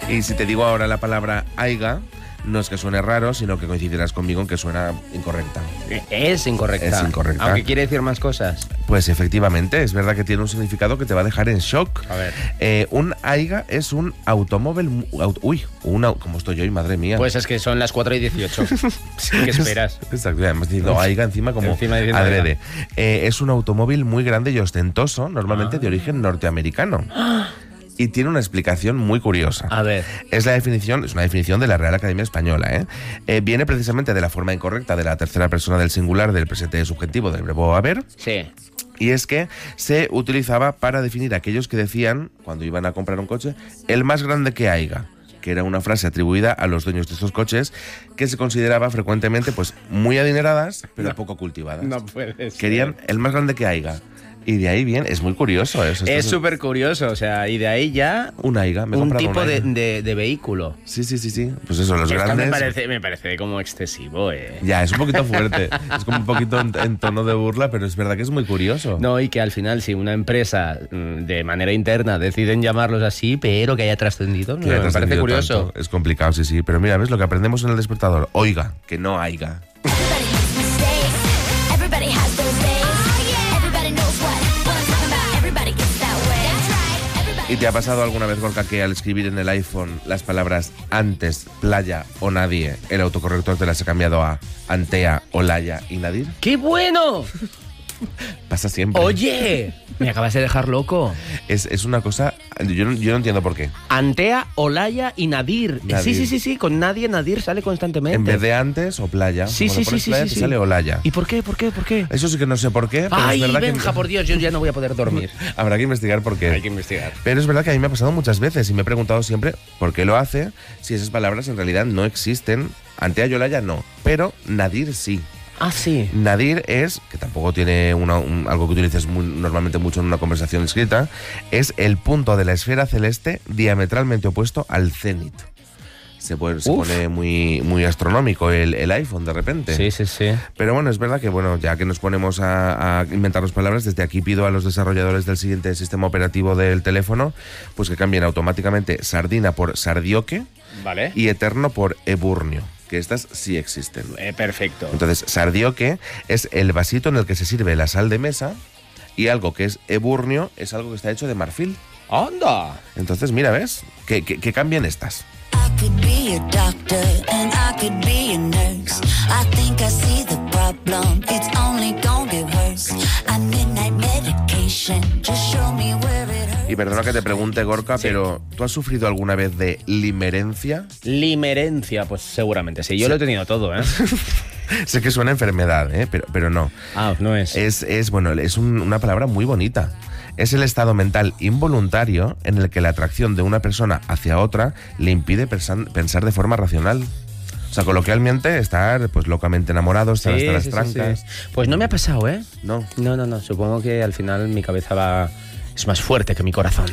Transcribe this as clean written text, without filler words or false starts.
Y si te digo ahora la palabra aiga, no es que suene raro, sino que coincidirás conmigo en que suena incorrecta. Es incorrecta. Es incorrecta. Aunque quiere decir más cosas. Pues efectivamente, es verdad que tiene un significado que te va a dejar en shock. A ver. Un aiga es un automóvil... ¿Cómo estoy yo hoy? Madre mía. Pues es que son las 4:18. ¿Qué esperas? Exacto, además diciendo aiga encima como adrede. Es un automóvil muy grande y ostentoso, normalmente de origen norteamericano. Y tiene una explicación muy curiosa. A ver. Es una definición de la Real Academia Española. Viene precisamente de la forma incorrecta de la tercera persona del singular del presente subjuntivo del verbo haber. Sí. Y es que se utilizaba para definir a aquellos que decían, cuando iban a comprar un coche, el más grande que haiga, que era una frase atribuida a los dueños de estos coches que se consideraba frecuentemente pues muy adineradas, pero poco cultivadas. No puede ser. Querían el más grande que haiga. Y de ahí bien, es muy curioso. Es súper curioso, o sea, y de ahí ya... Un aiga, un tipo de vehículo. Sí. Pues eso, los grandes... Me parece como excesivo, Ya, es un poquito fuerte. Es como un poquito en tono de burla, pero es verdad que es muy curioso. No, y que al final, si una empresa de manera interna deciden llamarlos así, pero que haya trascendido, me parece curioso. Tanto. Es complicado, sí. Pero mira, ¿ves lo que aprendemos en el despertador? Oiga, que no haiga. ¿Y te ha pasado alguna vez, Gorka, que al escribir en el iPhone las palabras antes, playa o nadie, el autocorrector te las ha cambiado a Antea, Olaya y Nadir? ¡Qué bueno! Pasa siempre. Oye, me acabas de dejar loco. Es una cosa... Yo no entiendo por qué. Antea, Olaya y Nadir. Sí, con nadie, Nadir sale constantemente. En vez de antes o playa. Sí, playa, te sale Olaya. ¿Y por qué? Eso sí que no sé por qué, pero Ay, es verdad Benja, que... por Dios, yo ya no voy a poder dormir. Habrá que investigar por qué. Hay que investigar. Pero es verdad que a mí me ha pasado muchas veces y me he preguntado siempre por qué lo hace, si esas palabras en realidad no existen. Antea y Olaya no, pero Nadir sí. Ah, sí. Nadir es, que tampoco tiene algo que utilices normalmente mucho en una conversación escrita, es el punto de la esfera celeste diametralmente opuesto al cenit. Se pone muy astronómico el iPhone de repente. Sí. Pero bueno, es verdad que ya que nos ponemos a inventarnos palabras, desde aquí pido a los desarrolladores del siguiente sistema operativo del teléfono pues que cambien automáticamente sardina por sardioque, vale, y eterno por eburnio. Que estas sí existen. Perfecto. Entonces, sardioque es el vasito en el que se sirve la sal de mesa, y algo que es eburnio es algo que está hecho de marfil. ¡Anda! Entonces, mira, ¿ves? Que cambian estas. Y perdona que te pregunte, Gorka, sí, pero ¿tú has sufrido alguna vez de limerencia? Limerencia, pues seguramente sí. Yo lo he tenido todo, ¿eh? Sé que suena a enfermedad, pero no. Ah, no es. Es una palabra muy bonita. Es el estado mental involuntario en el que la atracción de una persona hacia otra le impide pensar de forma racional. O sea, coloquialmente, estar pues locamente enamorado, estar hasta las trancas. Sí. Pues no me ha pasado, ¿eh? No. No. Supongo que al final mi cabeza es más fuerte que mi corazón.